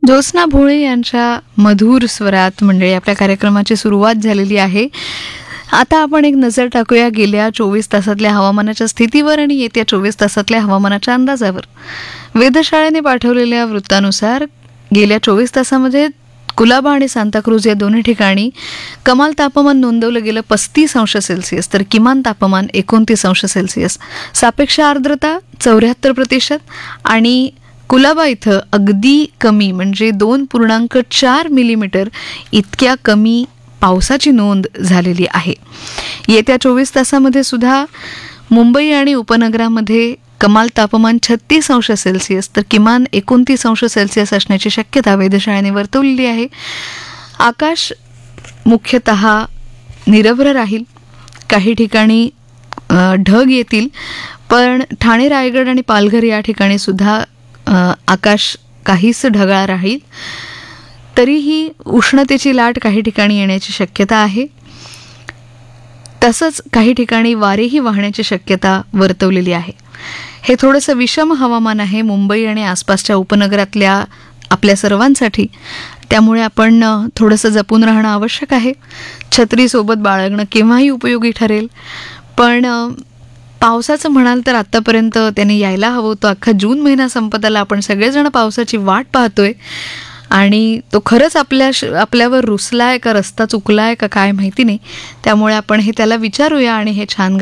ज्योत्स्ना भोळे यांच्या मधुर स्वरात मंडळी आपल्या कार्यक्रमाची सुरुवात झालेली आहे. आता आपण एक नजर टाकूया गेल्या 24 तासातल्या हवामानाच्या स्थितीवर आणि येत्या 24 तासातल्या हवामानाच्या अंदाजावर. वेधशाळेने पाठवलेल्या वृत्तानुसार गेल्या 24 तासामध्ये कुलाबा आणि सांताक्रूज या दोन्ही ठिकाणी कमाल तापमान नोंदवलं गेलं 35 अंश सेल्सिअस तर किमान तापमान 29 अंश सेल्सिअस. सापेक्ष आर्द्रता 74% आणि कुलाबा इथं अगदी कमी म्हणजे 2.4 मिलीमीटर इतक्या कमी पावसाची नोंद झालेली आहे. येत्या 24 तासामध्ये सुद्धा मुंबई आणि उपनगरामध्ये कमाल तापमान 36 अंश सेल्सिअस तर किमान 29 अंश सेल्सिअस असण्याची शक्यता वेधशाळेने वर्तवलेली आहे. आकाश मुख्यतः निरभ्र राहील, काही ठिकाणी ढग येतील, पण ठाणे, रायगड आणि पालघर या ठिकाणी सुद्धा आकाश काहीच ढगाळ राहील. तरीही उष्णतेची लाट काही ठिकाणी येण्याची शक्यता आहे. तसंच काही ठिकाणी वारेही वाहण्याची शक्यता वर्तवलेली आहे. हे थोडंसं विषम हवामान आहे मुंबई आणि आसपासच्या उपनगरातल्या आपल्या सर्वांसाठी. त्यामुळे आपण थोडंसं जपून राहणं आवश्यक आहे. छत्रीसोबत बाळगणं केव्हाही उपयोगी ठरेल. पण पावसाचं म्हणाल तर आत्तापर्यंत त्याने यायला हवं होतं. अख्खा जून महिना संपत आला, आपण सगळेजण पावसाची वाट पाहतोय आणि तो खरंच आपल्यावर रुसलाय का रस्ता चुकलाय का काय माहिती नाही. त्यामुळे आपण हे त्याला विचारूया आणि हे छान